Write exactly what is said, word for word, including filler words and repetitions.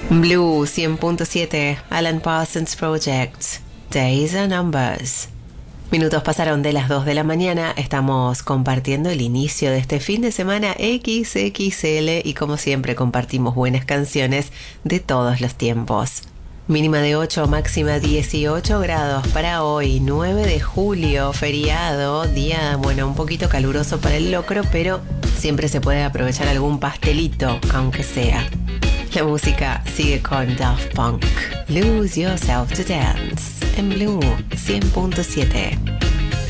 Blue cien punto siete, Alan Parsons Project, Days and Numbers. Minutos pasaron de las dos de la mañana, estamos compartiendo el inicio de este fin de semana equis equis ele y como siempre compartimos buenas canciones de todos los tiempos. Mínima de ocho, máxima dieciocho grados para hoy, nueve de julio, feriado, día, bueno, un poquito caluroso para el locro, pero siempre se puede aprovechar algún pastelito, aunque sea. La música sigue con Daft Punk, Lose Yourself to Dance, en Blue cien punto siete.